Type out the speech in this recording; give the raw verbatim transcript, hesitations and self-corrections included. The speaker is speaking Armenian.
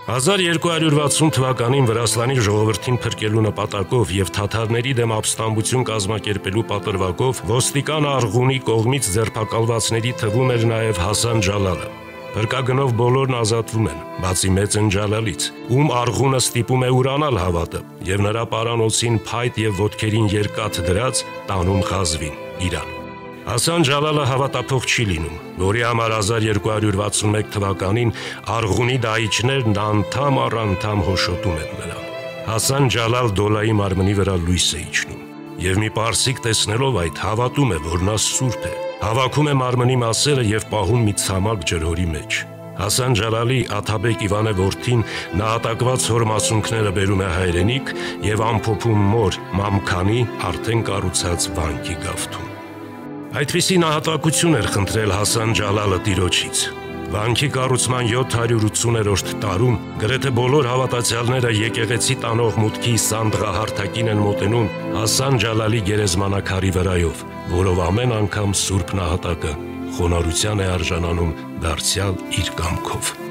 հազար երկու հարյուր վաթսուն թվականին Վրաստանի ժողովրդին փրկելու նպատակով եւ թաթարների դեմ ապստամբություն կազմակերպելու պատրվակով ոստիկան Արղունի կողմից ձերբակալվածների թվում էր նաեւ Հասան Ջալալը։ Փրկագնով բոլորն ազատվում են, բացի Մեծն Ջալալից, ում Արղունը ստիպում է ուրանալ հավատը եւ նրա պարանոցին փայտ եւ ոտքերին երկաթ դրած տանում Ղազվին, Իրան։ Հասան Ջալալը հավատափող չի լինում, որի համար հազար երկու հարյուր վաթսուն մեկ թվականին Արղունի դահիճներն անդամ առ անդամ հոշոտում են նրան։ Հասան Ջալալ Դոլայի մարմնի վրա լույս է իջնում, եւ մի պարսիկ տեսնելով այդ հավատում է, որ նա սուրբ է, հավաքում է մարմնի մասերը եւ պահում մի ցամաք ջրհորի մեջ։ Հասան Ջալալի Աթաբեկ Իվանե որդին նահատակված հոր մասունքները բերում է հայրենիք եւ ամփոփում մոր Մամքանի արդեն կառուցած վանքի գավթում։ Այդպիսի նահատակություն էր խնդրել Հասան Ջալալը տիրոջից։ Վանքի կառուցման յոթ հարյուր ութսուներորդ տարում գրեթե բոլոր հավատացյալները եկեղեցի տանող մուտքի սանդղահարթակին են մոտենում Հասան Ջալալի գերեզմանակարի վրայով, որով ամեն անգամ սուրբ նահատակը խոնարհության է արժանանում դարձյալ իր կամքով։